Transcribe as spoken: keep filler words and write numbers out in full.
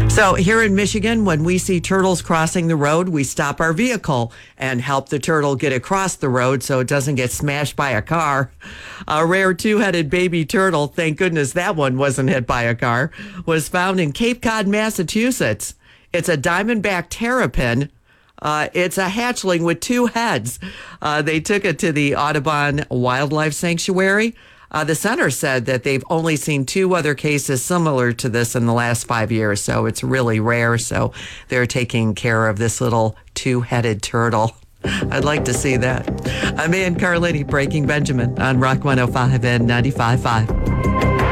So here in Michigan, when we see turtles crossing the road, we stop our vehicle and help the turtle get across the road so it doesn't get smashed by a car. A rare two-headed baby turtle, thank goodness that one wasn't hit by a car, was found in Cape Cod, Massachusetts. It's a diamondback terrapin. Uh, it's a hatchling with two heads. Uh, they took it to the Audubon Wildlife Sanctuary. Uh, the center said that they've only seen two other cases similar to this in the last five years, so it's really rare. So they're taking care of this little two-headed turtle. I'd like to see that. I'm Ann Carlini, Breaking Benjamin on Rock one oh five and ninety-five point five.